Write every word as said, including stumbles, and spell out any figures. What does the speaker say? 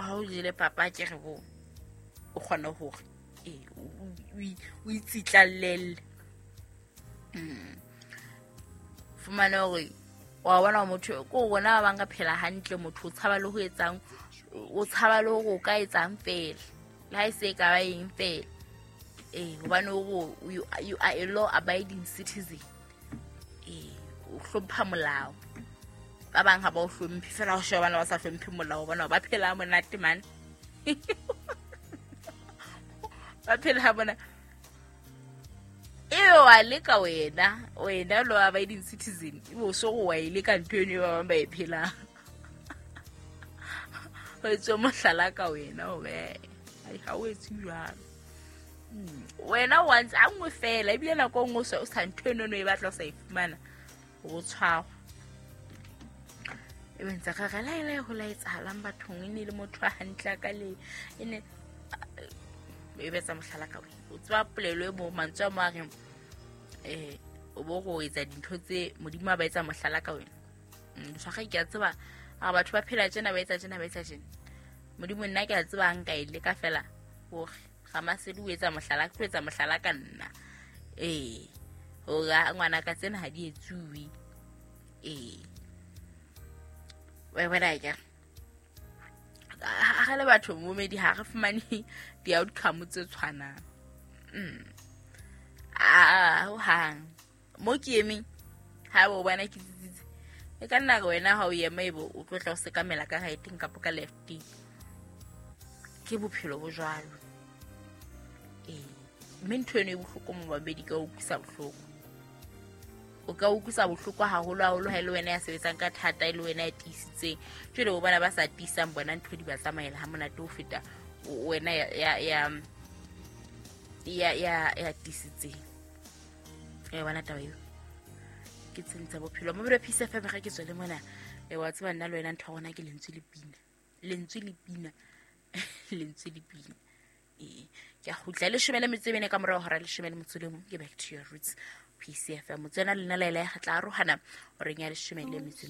ha o jele papa ke re bo o kgona hore eh o itsitlalelle mm fumana hore wa bona motho ko bona ba nga phela hantle motho o tshaba le ho etsang o tshaba le ho ka etsang pele le ha se ka ba eng pele eh hobane o you are a law abiding citizen eh o hlompha molao ba bang ha ba o hlomphi fela o shebana ba sa hlomphi molao bona ba phela monate man ba phela bona ewe wa leka wena wena lo abiding citizen ibo so go wa ile ka ntwe ne ba ba e phela o tsho mo hlala ka wena o be ai ha o etsi jwalo wena once a ngwe fela e bile na go ngo so sa ntwe no no e batla sa ifumana o tshwa e wentsa ga ga laile go laitsalang bathong e ne le motho a hantla ka le ene e betsa mohlala ka wena o tswa polelo mo mantswa mo re eh o bo go etsa dintho tse modimo ba etsa mohlala ka wena so ga ke a tseba a batho ba phela tsena ba etsa tsena ba etsa tsena modimo nna ke a tseba nka ile ka fela go ga masedi o etsa mohlala ke etsa mohlala ka nna eh o ga ngwana ka tsena ha di etsuwi eh we wena ya ga le batho mo medi ha re fumane di outcome tse tshwana mm ah ho hang mo ke emi ha bo bana ke tsitsi e ka nna go wena ha o yema ibo o tlo tla o se kamela ka right ka ka left ke bophelo bo jwalo eh mentho ne bohloko mo babedi ka o kusa bohloko o ka o kusa bohloko haholo haholo ha ile wena ya sebetsang ka thata ile wena ya tisitseng jwale o bona ba sa tisang bona ntho di ba tsamaela ha monate o feta wena ya ya ya ya ya tisitseng e bona taba yo ke tsentsa bophelo mo bere phisa fa ga ke tswele mona e wa tseba nna le wena ntho gona ke lentswe le pina lentswe le pina lentswe le pina e ke a gutla le shomele metsebene ka morao hora le shomele motsolemo ke back to your roots P C F M tsena lena la ile ya tla rohana o reng ya le shomele metse